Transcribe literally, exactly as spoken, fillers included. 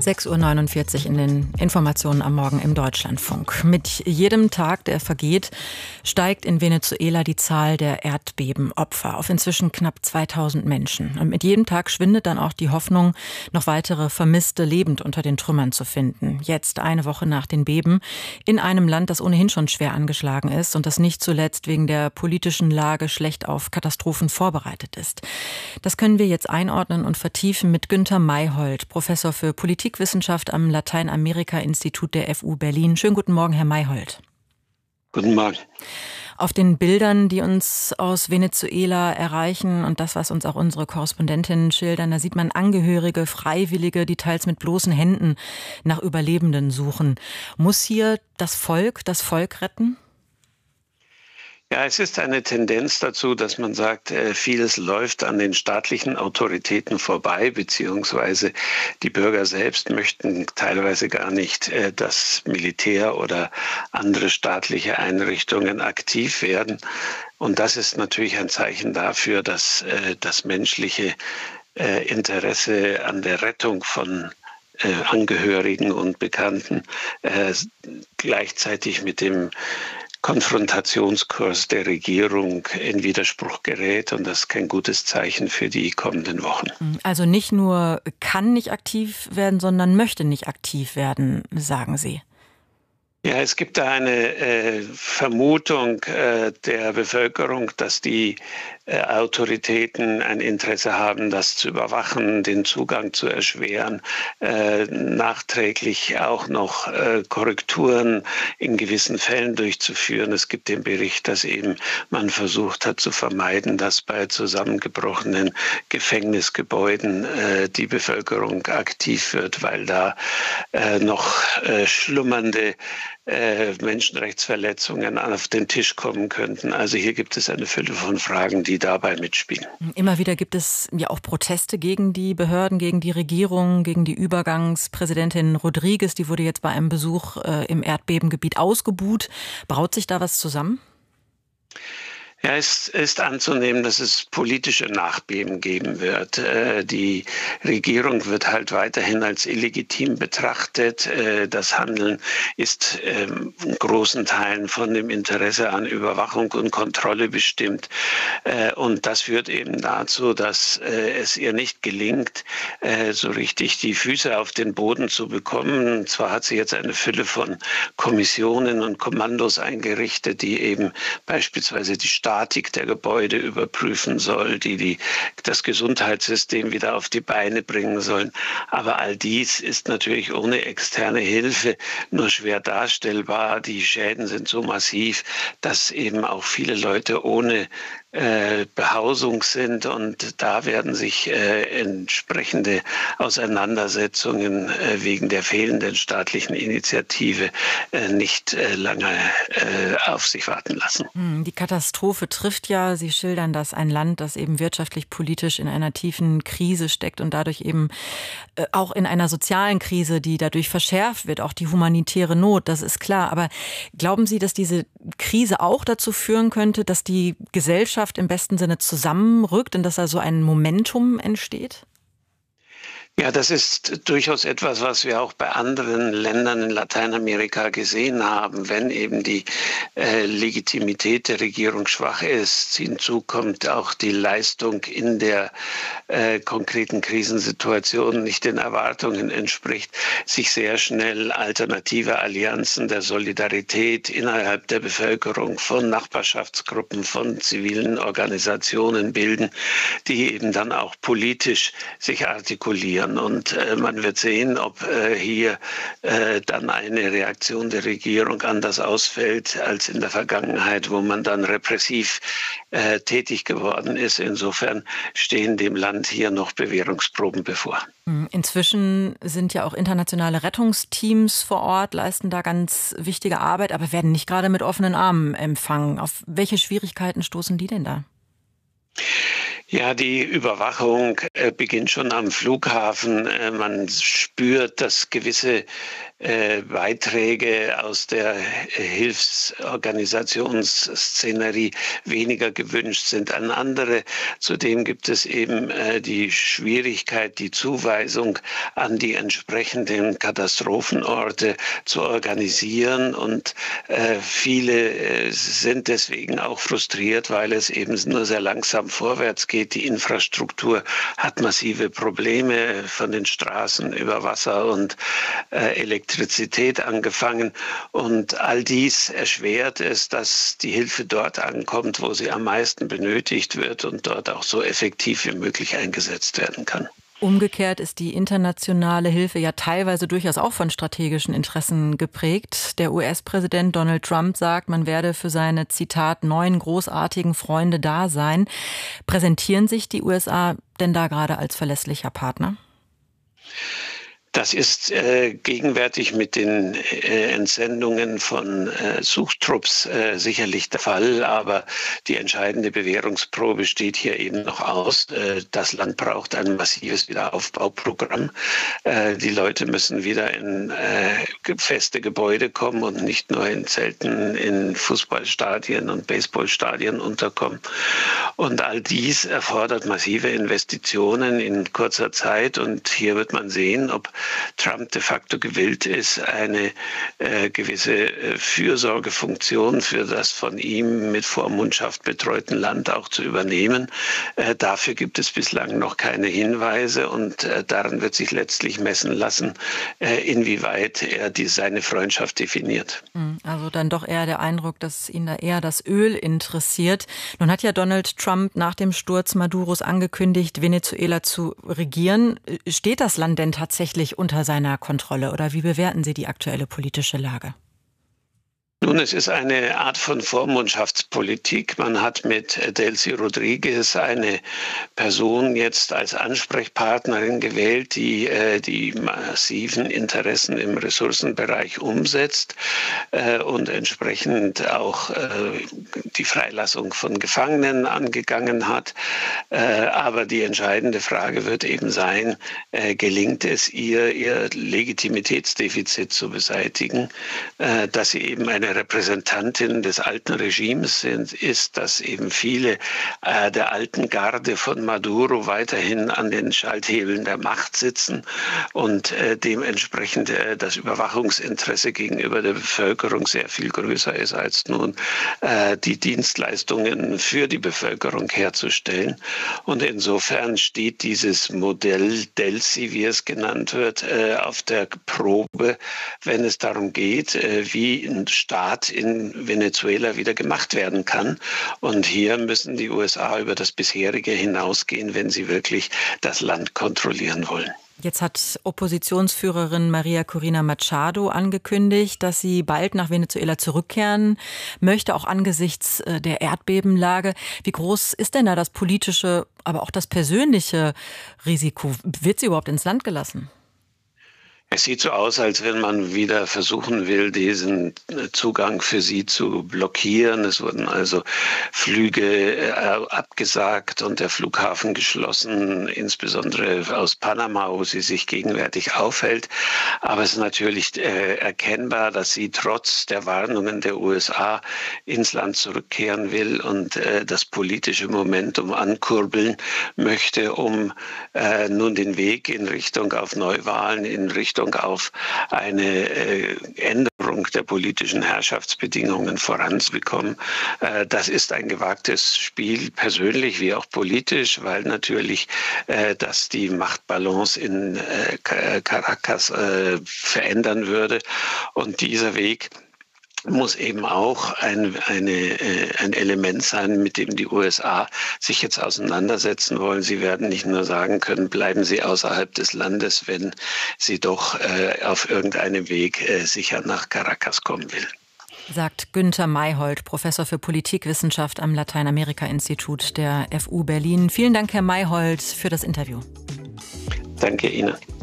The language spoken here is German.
sechs Uhr neunundvierzig in den Informationen am Morgen im Deutschlandfunk. Mit jedem Tag, der vergeht, steigt in Venezuela die Zahl der Erdbebenopfer auf inzwischen knapp zweitausend Menschen. Und mit jedem Tag schwindet dann auch die Hoffnung, noch weitere Vermisste lebend unter den Trümmern zu finden. Jetzt, eine Woche nach den Beben, in einem Land, das ohnehin schon schwer angeschlagen ist und das nicht zuletzt wegen der politischen Lage schlecht auf Katastrophen vorbereitet ist. Das können wir jetzt einordnen und vertiefen mit Günther Mayhold, Professor für Politikwissenschaft am Lateinamerika-Institut der F U Berlin. Schönen guten Morgen, Herr Mayhold. Guten Morgen. Auf den Bildern, die uns aus Venezuela erreichen und das, was uns auch unsere Korrespondentinnen schildern, da sieht man Angehörige, Freiwillige, die teils mit bloßen Händen nach Überlebenden suchen. Muss hier das Volk das Volk retten? Ja, es ist eine Tendenz dazu, dass man sagt, vieles läuft an den staatlichen Autoritäten vorbei, beziehungsweise die Bürger selbst möchten teilweise gar nicht, dass Militär oder andere staatliche Einrichtungen aktiv werden. Und das ist natürlich ein Zeichen dafür, dass das menschliche Interesse an der Rettung von Angehörigen und Bekannten gleichzeitig mit dem Konfrontationskurs der Regierung in Widerspruch gerät, und das ist kein gutes Zeichen für die kommenden Wochen. Also nicht nur kann nicht aktiv werden, sondern möchte nicht aktiv werden, sagen Sie. Ja, es gibt da eine äh, Vermutung äh, der Bevölkerung, dass die äh, Autoritäten ein Interesse haben, das zu überwachen, den Zugang zu erschweren, äh, nachträglich auch noch äh, Korrekturen in gewissen Fällen durchzuführen. Es gibt den Bericht, dass eben man versucht hat zu vermeiden, dass bei zusammengebrochenen Gefängnisgebäuden äh, die Bevölkerung aktiv wird, weil da äh, noch äh, schlummernde Äh, Menschenrechtsverletzungen auf den Tisch kommen könnten. Also hier gibt es eine Fülle von Fragen, die dabei mitspielen. Immer wieder gibt es ja auch Proteste gegen die Behörden, gegen die Regierung, gegen die Übergangspräsidentin Rodriguez. Die wurde jetzt bei einem Besuch äh, im Erdbebengebiet ausgebuht. Braut sich da was zusammen? Ja, es ist anzunehmen, dass es politische Nachbeben geben wird. Die Regierung wird halt weiterhin als illegitim betrachtet. Das Handeln ist in großen Teilen von dem Interesse an Überwachung und Kontrolle bestimmt. Und das führt eben dazu, dass es ihr nicht gelingt, so richtig die Füße auf den Boden zu bekommen. Zwar hat sie jetzt eine Fülle von Kommissionen und Kommandos eingerichtet, die eben beispielsweise die Stadt Statik der Gebäude überprüfen soll, die, die das Gesundheitssystem wieder auf die Beine bringen sollen. Aber all dies ist natürlich ohne externe Hilfe nur schwer darstellbar. Die Schäden sind so massiv, dass eben auch viele Leute ohne äh, Behausung sind, und da werden sich äh, entsprechende Auseinandersetzungen äh, wegen der fehlenden staatlichen Initiative äh, nicht äh, lange äh, auf sich warten lassen. Die Katastrophe trifft ja, Sie schildern das, ein Land, das eben wirtschaftlich, politisch in einer tiefen Krise steckt und dadurch eben äh, auch in einer sozialen Krise, die dadurch verschärft wird, auch die humanitäre Not, das ist klar. Aber glauben Sie, dass diese Krise auch dazu führen könnte, dass die Gesellschaft im besten Sinne zusammenrückt und dass da so ein Momentum entsteht? Ja, das ist durchaus etwas, was wir auch bei anderen Ländern in Lateinamerika gesehen haben. Wenn eben die äh, Legitimität der Regierung schwach ist, hinzu kommt auch die Leistung in der äh, konkreten Krisensituation nicht den Erwartungen entspricht, sich sehr schnell alternative Allianzen der Solidarität innerhalb der Bevölkerung von Nachbarschaftsgruppen, von zivilen Organisationen bilden, die eben dann auch politisch sich artikulieren. Und äh, man wird sehen, ob äh, hier äh, dann eine Reaktion der Regierung anders ausfällt als in der Vergangenheit, wo man dann repressiv äh, tätig geworden ist. Insofern stehen dem Land hier noch Bewährungsproben bevor. Inzwischen sind ja auch internationale Rettungsteams vor Ort, leisten da ganz wichtige Arbeit, aber werden nicht gerade mit offenen Armen empfangen. Auf welche Schwierigkeiten stoßen die denn da? Ja, die Überwachung äh, beginnt schon am Flughafen. Äh, man spürt, dass gewisse äh, Beiträge aus der Hilfsorganisationsszenerie weniger gewünscht sind an andere. Zudem gibt es eben äh, die Schwierigkeit, die Zuweisung an die entsprechenden Katastrophenorte zu organisieren. Und äh, viele äh, sind deswegen auch frustriert, weil es eben nur sehr langsam vorwärts geht. Die Infrastruktur hat massive Probleme, von den Straßen über Wasser und äh, Elektrizität angefangen. Und all dies erschwert es, dass die Hilfe dort ankommt, wo sie am meisten benötigt wird und dort auch so effektiv wie möglich eingesetzt werden kann. Umgekehrt ist die internationale Hilfe ja teilweise durchaus auch von strategischen Interessen geprägt. Der U S-Präsident Donald Trump sagt, man werde für seine, Zitat, neuen großartigen Freunde da sein. Präsentieren sich die U S A denn da gerade als verlässlicher Partner? Das ist äh, gegenwärtig mit den äh, Entsendungen von äh, Suchtrupps äh, sicherlich der Fall, aber die entscheidende Bewährungsprobe steht hier eben noch aus. Äh, das Land braucht ein massives Wiederaufbauprogramm. Äh, die Leute müssen wieder in äh, feste Gebäude kommen und nicht nur in Zelten in Fußballstadien und Baseballstadien unterkommen. Und all dies erfordert massive Investitionen in kurzer Zeit. Und hier wird man sehen, ob Trump de facto gewillt ist, eine äh, gewisse äh, Fürsorgefunktion für das von ihm mit Vormundschaft betreuten Land auch zu übernehmen. Äh, dafür gibt es bislang noch keine Hinweise und äh, daran wird sich letztlich messen lassen, äh, inwieweit er die, seine Freundschaft definiert. Also dann doch eher der Eindruck, dass ihn da eher das Öl interessiert. Nun hat ja Donald Trump nach dem Sturz Maduros angekündigt, Venezuela zu regieren. Steht das Land denn tatsächlich unter seiner Kontrolle oder wie bewerten Sie die aktuelle politische Lage? Nun, es ist eine Art von Vormundschaftspolitik. Man hat mit Delcy Rodriguez eine Person jetzt als Ansprechpartnerin gewählt, die äh, die massiven Interessen im Ressourcenbereich umsetzt äh, und entsprechend auch äh, die Freilassung von Gefangenen angegangen hat. Äh, aber die entscheidende Frage wird eben sein, äh, gelingt es ihr, ihr Legitimitätsdefizit zu beseitigen, äh, dass sie eben eine Repräsentantin des alten Regimes sind, ist, dass eben viele äh, der alten Garde von Maduro weiterhin an den Schalthebeln der Macht sitzen und äh, dementsprechend äh, das Überwachungsinteresse gegenüber der Bevölkerung sehr viel größer ist, als nun äh, die Dienstleistungen für die Bevölkerung herzustellen. Und insofern steht dieses Modell Delcy, wie es genannt wird, äh, auf der Probe, wenn es darum geht, äh, wie ein Staat in Venezuela wieder gemacht werden kann. Und hier müssen die U S A über das bisherige hinausgehen, wenn sie wirklich das Land kontrollieren wollen. Jetzt hat Oppositionsführerin Maria Corina Machado angekündigt, dass sie bald nach Venezuela zurückkehren möchte, auch angesichts der Erdbebenlage. Wie groß ist denn da das politische, aber auch das persönliche Risiko? Wird sie überhaupt ins Land gelassen? Es sieht so aus, als wenn man wieder versuchen will, diesen Zugang für sie zu blockieren. Es wurden also Flüge äh, abgesagt und der Flughafen geschlossen, insbesondere aus Panama, wo sie sich gegenwärtig aufhält. Aber es ist natürlich äh, erkennbar, dass sie trotz der Warnungen der U S A ins Land zurückkehren will und äh, das politische Momentum ankurbeln möchte, um äh, nun den Weg in Richtung auf Neuwahlen, in Richtung auf eine äh, Änderung der politischen Herrschaftsbedingungen voranzubekommen. Äh, das ist ein gewagtes Spiel, persönlich wie auch politisch, weil natürlich äh, das die Machtbalance in äh, Caracas äh, verändern würde. Und dieser Weg muss eben auch ein, eine, ein Element sein, mit dem die U S A sich jetzt auseinandersetzen wollen. Sie werden nicht nur sagen können, bleiben Sie außerhalb des Landes, wenn Sie doch äh, auf irgendeinem Weg äh, sicher nach Caracas kommen will. Sagt Günther Mayhold, Professor für Politikwissenschaft am Lateinamerika-Institut der F U Berlin. Vielen Dank, Herr Mayhold, für das Interview. Danke Ihnen.